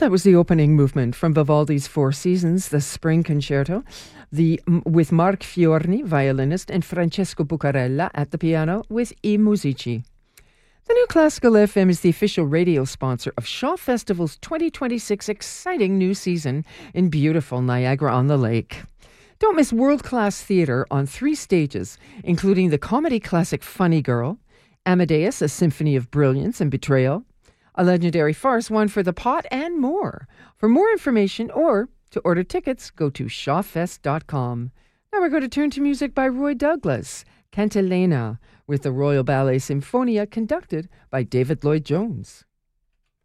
that was the opening movement from Vivaldi's Four Seasons, the Spring Concerto, with Mark Fiorni, violinist, and Francesco Bucarella at the piano with I Musici. The New Classical FM is the official radio sponsor of Shaw Festival's 2026 exciting new season in beautiful Niagara-on-the-Lake. Don't miss world-class theatre on 3 stages, including the comedy classic Funny Girl, Amadeus, a symphony of brilliance and betrayal, a legendary farce, One for the Pot, and more. For more information or to order tickets, go to shawfest.com. Now we're going to turn to music by Roy Douglas, Cantilena, with the Royal Ballet Symphonia conducted by David Lloyd-Jones.